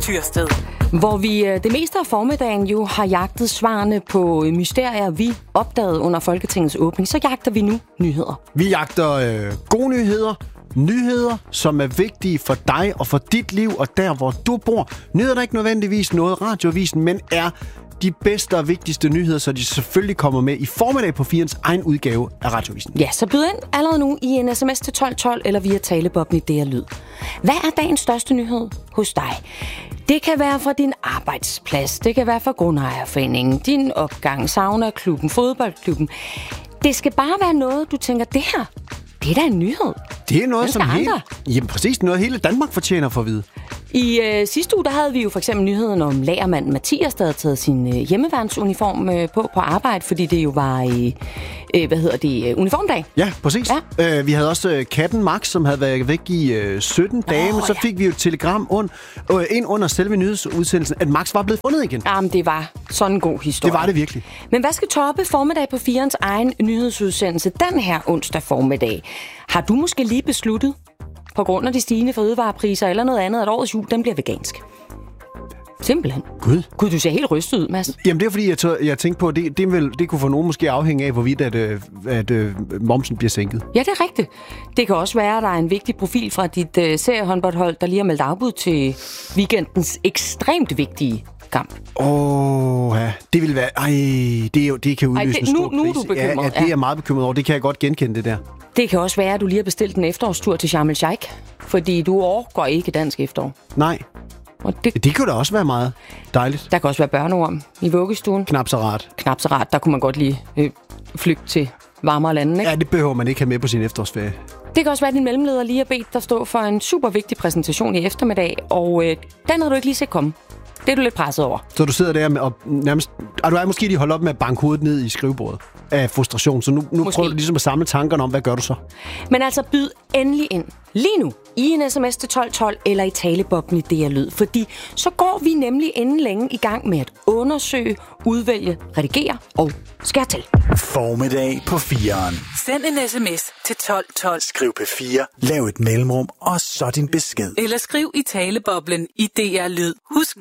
Tyrsted. Hvor vi det meste af formiddagen jo har jagtet svarene på mysterier, vi opdagede under Folketingets åbning, så jagter vi nu nyheder. Vi jagter gode nyheder. Nyheder, som er vigtige for dig og for dit liv og der, hvor du bor. Nyheder er ikke nødvendigvis noget radioavisen, men er de bedste og vigtigste nyheder, så de selvfølgelig kommer med i formiddag på 4's egen udgave af radioavisen. Ja, så byd ind allerede nu i en sms til 1212 eller via taleboblen i DR Lyd. Hvad er dagens største nyhed hos dig? Det kan være fra din arbejdsplads, det kan være fra grundejerforeningen, din opgang, saunaklubben, fodboldklubben. Det skal bare være noget, du tænker, det her, det er da en nyhed. Det er noget, som præcis noget hele Danmark fortjener for at vide. I sidste uge, der havde vi jo for eksempel nyheden om lagermanden Mathias, der havde taget sin hjemmeværnsuniform på arbejde, fordi det jo var uniformdag. Ja, præcis. Ja. Vi havde også katten Max, som havde været væk i 17 dage, men så fik vi jo et telegram ind under selve nyhedsudsendelsen, at Max var blevet fundet igen. Jamen, det var sådan en god historie. Det var det virkelig. Men hvad skal toppe formiddag på 4'ens egen nyhedsudsendelse den her onsdag formiddag? Har du måske lige besluttet, på grund af de stigende fødevarepriser eller noget andet, at årets jul, den bliver vegansk? Simpelthen. Gud, du ser helt rystet ud, Mads. Jamen, det er fordi, jeg tænkte på, at det kunne for nogen måske afhænge af, hvorvidt at momsen bliver sænket. Ja, det er rigtigt. Det kan også være, at der er en vigtig profil fra dit seriehåndboldhold, der lige har meldt afbud til weekendens ekstremt vigtige kamp. Ja. Det vil være... det kan udløse en stor nu er du bekymret. Ja, det er jeg meget bekymret over. Det kan jeg godt genkende, det der. Det kan også være, at du lige har bestilt en efterårstur til Sharm el-Sheikh, fordi du overgår ikke dansk efterår. Nej. Og det kunne da også være meget dejligt. Der kan også være børneorm i vuggestuen. Knap så rart. Der kunne man godt lige flygte til varmere lande, ikke? Ja, det behøver man ikke have med på sin efterårsferie. Det kan også være, at din mellemleder lige har bedt dig stå for en super vigtig præsentation i eftermiddag, og den har du ikke lige set komme. Det er du lidt presset over. Så du sidder der og nærmest... du er måske lige holdt op med at banke hovedet ned i skrivebordet af frustration, så nu prøver du ligesom at samle tankerne om, hvad gør du så? Men altså, byd endelig ind lige nu i en sms til 1212 eller i taleboblen i DR Lyd, fordi så går vi nemlig inden længe i gang med at undersøge, udvælge, redigere og skære til. Formiddag på 4'eren. Send en sms til 1212. Skriv P4, lav et mellemrum og så din besked. Eller skriv i taleboblen i DR Lyd. Husk